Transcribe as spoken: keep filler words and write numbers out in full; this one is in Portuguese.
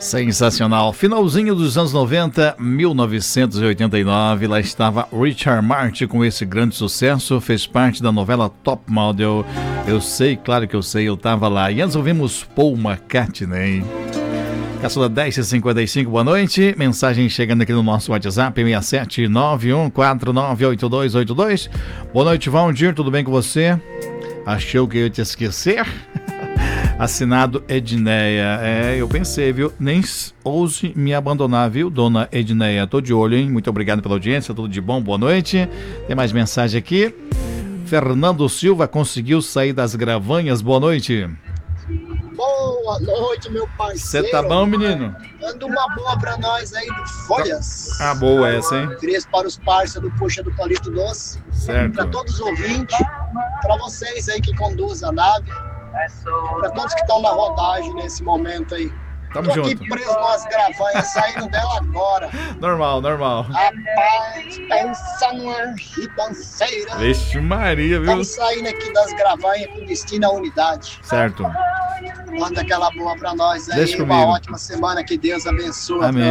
Sensacional. Finalzinho dos anos noventa, mil novecentos e oitenta e nove, lá estava Richard Martin com esse grande sucesso, fez parte da novela Top Model. Eu sei, claro que eu sei, eu tava lá. E antes ouvimos Paul McCartney. Caçula dez e cinquenta e cinco, boa noite. Mensagem chegando aqui no nosso WhatsApp, seis sete nove um quatro nove oito dois oito dois. Boa noite, Valdir, tudo bem com você? Achou que eu ia te esquecer? Assinado Edneia. É, eu pensei, viu? Nem ouse me abandonar, viu, dona Edneia? Tô de olho, hein? Muito obrigado pela audiência, tudo de bom, boa noite. Tem mais mensagem aqui. Fernando Silva conseguiu sair das gravanhas, boa noite. Boa noite, meu parceiro. Você tá bom, menino? Manda uma boa pra nós aí do Folhas. Ah, boa essa, hein? Três para os parceiros do Puxa do Palito Doce. Certo. Pra todos os ouvintes, pra vocês aí que conduzem a nave, pra todos que estão na rodagem nesse momento aí. Tamo Tô junto. aqui preso nas gravanhas, saindo dela agora. Normal, normal. Rapaz, pensa numa ribanceira. Vixe Maria, viu? Estamos saindo aqui das gravanhas com destino à unidade. Certo. Manda aquela boa pra nós aí. Deixa Uma comigo. ótima semana, que Deus abençoe. Amém.